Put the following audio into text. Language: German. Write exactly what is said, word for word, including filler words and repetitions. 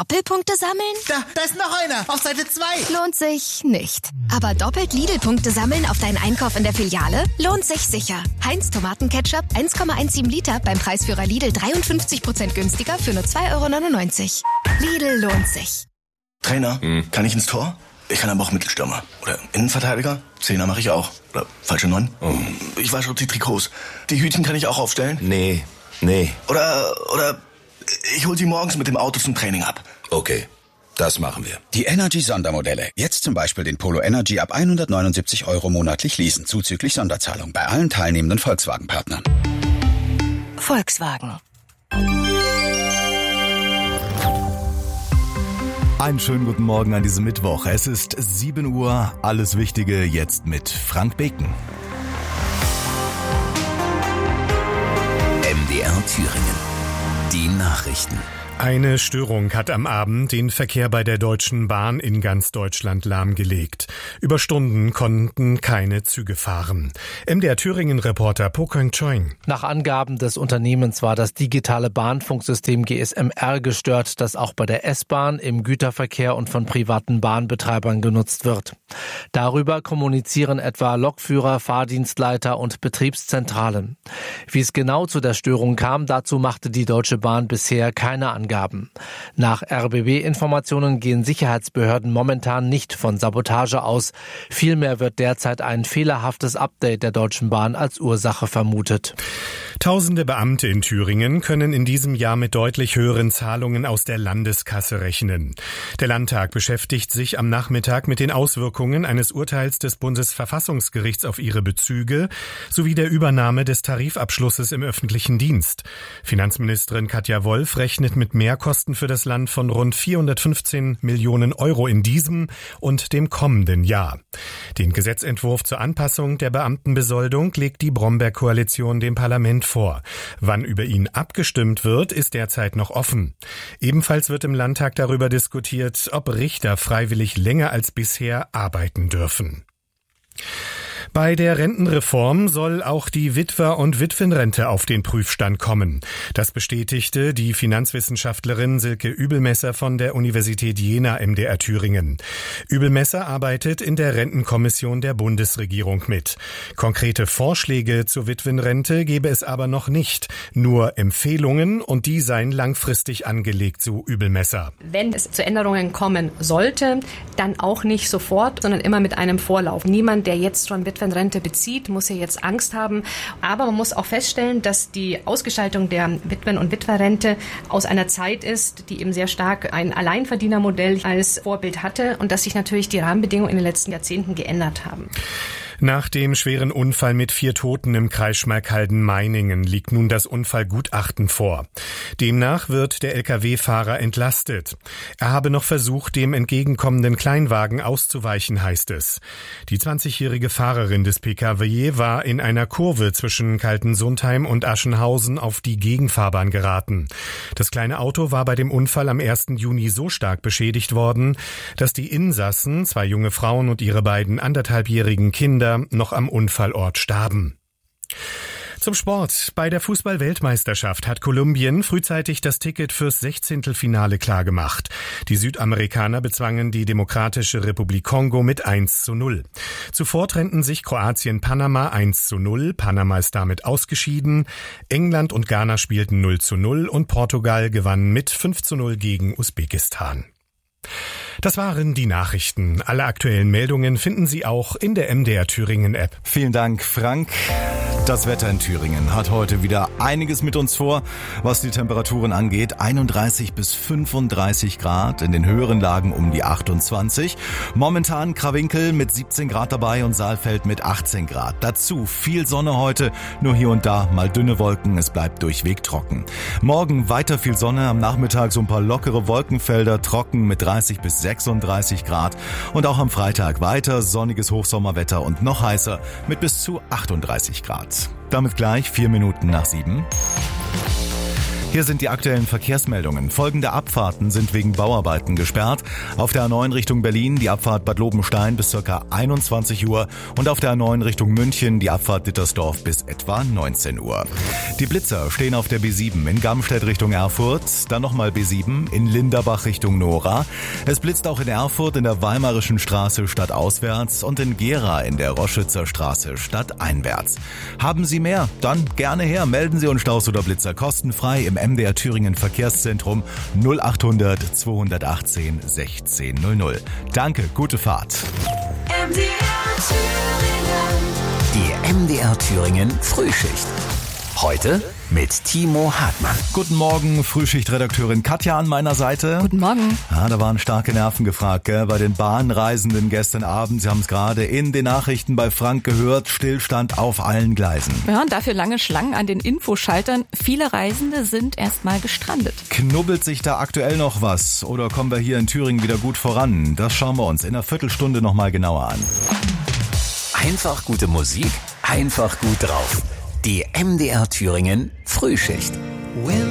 Doppelpunkte sammeln? Da, da ist noch einer. Auf Seite zwei. Lohnt sich nicht. Aber doppelt Lidl-Punkte sammeln auf deinen Einkauf in der Filiale? Lohnt sich sicher. Heinz Tomatenketchup eins Komma siebzehn Liter beim Preisführer Lidl dreiundfünfzig Prozent günstiger für nur zwei Euro neunundneunzig. Lidl lohnt sich. Trainer, hm. kann ich ins Tor? Ich kann aber auch Mittelstürmer. Oder Innenverteidiger. Zehner mache ich auch. Oder falsche Neun. Oh. Ich wasche auch die Trikots. Die Hütchen kann ich auch aufstellen? Nee, nee. Oder, oder ich hol sie morgens mit dem Auto zum Training ab. Okay, das machen wir. Die Energy-Sondermodelle. Jetzt zum Beispiel den Polo Energy ab hundertneunundsiebzig Euro monatlich leasen. Zuzüglich Sonderzahlung bei allen teilnehmenden Volkswagen-Partnern. Volkswagen. Einen schönen guten Morgen an diesem Mittwoch. Es ist sieben Uhr. Alles Wichtige jetzt mit Frank Beken. M D R Thüringen. Die Nachrichten. Eine Störung hat am Abend den Verkehr bei der Deutschen Bahn in ganz Deutschland lahmgelegt. Über Stunden konnten keine Züge fahren. M D R Thüringen-Reporter Po Keung-Choing. Nach Angaben des Unternehmens war das digitale Bahnfunksystem G S M R gestört, das auch bei der S-Bahn, im Güterverkehr und von privaten Bahnbetreibern genutzt wird. Darüber kommunizieren etwa Lokführer, Fahrdienstleiter und Betriebszentralen. Wie es genau zu der Störung kam, dazu machte die Deutsche Bahn bisher keine Angaben. Nach R B B-Informationen gehen Sicherheitsbehörden momentan nicht von Sabotage aus. Vielmehr wird derzeit ein fehlerhaftes Update der Deutschen Bahn als Ursache vermutet. Tausende Beamte in Thüringen können in diesem Jahr mit deutlich höheren Zahlungen aus der Landeskasse rechnen. Der Landtag beschäftigt sich am Nachmittag mit den Auswirkungen eines Urteils des Bundesverfassungsgerichts auf ihre Bezüge sowie der Übernahme des Tarifabschlusses im öffentlichen Dienst. Finanzministerin Katja Wolf rechnet mit Mehrkosten für das Land von rund vierhundertfünfzehn Millionen Euro in diesem und dem kommenden Jahr. Den Gesetzentwurf zur Anpassung der Beamtenbesoldung legt die Bromberg-Koalition dem Parlament vor. Wann über ihn abgestimmt wird, ist derzeit noch offen. Ebenfalls wird im Landtag darüber diskutiert, ob Richter freiwillig länger als bisher arbeiten dürfen. Bei der Rentenreform soll auch die Witwer- und Witwenrente auf den Prüfstand kommen. Das bestätigte die Finanzwissenschaftlerin Silke Übelmesser von der Universität Jena M D R Thüringen. Übelmesser arbeitet in der Rentenkommission der Bundesregierung mit. Konkrete Vorschläge zur Witwenrente gebe es aber noch nicht, nur Empfehlungen und die seien langfristig angelegt, so Übelmesser. Wenn es zu Änderungen kommen sollte, dann auch nicht sofort, sondern immer mit einem Vorlauf. Niemand, der jetzt schon Witwenrente bezieht, muss ja jetzt Angst haben. Aber man muss auch feststellen, dass die Ausgestaltung der Witwen- und Witwerrente aus einer Zeit ist, die eben sehr stark ein Alleinverdienermodell als Vorbild hatte und dass sich natürlich die Rahmenbedingungen in den letzten Jahrzehnten geändert haben. Nach dem schweren Unfall mit vier Toten im Kreis Schmalkalden-Meiningen liegt nun das Unfallgutachten vor. Demnach wird der L K W-Fahrer entlastet. Er habe noch versucht, dem entgegenkommenden Kleinwagen auszuweichen, heißt es. Die zwanzigjährige Fahrerin des P K W war in einer Kurve zwischen Kaltensundheim und Aschenhausen auf die Gegenfahrbahn geraten. Das kleine Auto war bei dem Unfall am ersten Juni so stark beschädigt worden, dass die Insassen, zwei junge Frauen und ihre beiden anderthalbjährigen Kinder, noch am Unfallort starben. Zum Sport. Bei der Fußball-Weltmeisterschaft hat Kolumbien frühzeitig das Ticket fürs Sechzehntelfinale klargemacht. Die Südamerikaner bezwangen die Demokratische Republik Kongo mit eins zu null. Zuvor trennten sich Kroatien-Panama eins zu null. Panama ist damit ausgeschieden. England und Ghana spielten null zu null und Portugal gewann mit fünf zu null gegen Usbekistan. Das waren die Nachrichten. Alle aktuellen Meldungen finden Sie auch in der M D R Thüringen App. Vielen Dank, Frank. Das Wetter in Thüringen hat heute wieder einiges mit uns vor, was die Temperaturen angeht. einunddreißig bis fünfunddreißig Grad, in den höheren Lagen um die achtundzwanzig. Momentan Krawinkel mit siebzehn Grad dabei und Saalfeld mit achtzehn Grad. Dazu viel Sonne heute, nur hier und da mal dünne Wolken, es bleibt durchweg trocken. Morgen weiter viel Sonne, am Nachmittag so ein paar lockere Wolkenfelder, trocken mit dreißig bis sechsunddreißig Grad. Und auch am Freitag weiter sonniges Hochsommerwetter und noch heißer mit bis zu achtunddreißig Grad. Damit gleich vier Minuten nach sieben. Hier sind die aktuellen Verkehrsmeldungen. Folgende Abfahrten sind wegen Bauarbeiten gesperrt. Auf der A neun Richtung Berlin die Abfahrt Bad Lobenstein bis ca. einundzwanzig Uhr und auf der A neun Richtung München die Abfahrt Dittersdorf bis etwa neunzehn Uhr. Die Blitzer stehen auf der B sieben in Gamstedt Richtung Erfurt, dann nochmal B sieben in Linderbach Richtung Nora. Es blitzt auch in Erfurt in der Weimarischen Straße stadtauswärts und in Gera in der Roschützer Straße stadteinwärts. Haben Sie mehr? Dann gerne her. Melden Sie uns Staus oder Blitzer kostenfrei im M D R Thüringen Verkehrszentrum null achthundert zweihundertachtzehn sechzehn null null. Danke, gute Fahrt. M D R Thüringen. Die M D R Thüringen Frühschicht. Heute mit Timo Hartmann. Guten Morgen, Frühschichtredakteurin Katja an meiner Seite. Guten Morgen. Ja, da waren starke Nerven gefragt, gell? Bei den Bahnreisenden gestern Abend. Sie haben es gerade in den Nachrichten bei Frank gehört. Stillstand auf allen Gleisen. Ja, und dafür lange Schlangen an den Infoschaltern. Viele Reisende sind erstmal gestrandet. Knubbelt sich da aktuell noch was? Oder kommen wir hier in Thüringen wieder gut voran? Das schauen wir uns in einer Viertelstunde nochmal genauer an. Einfach gute Musik, einfach gut drauf. Die M D R Thüringen Frühschicht. When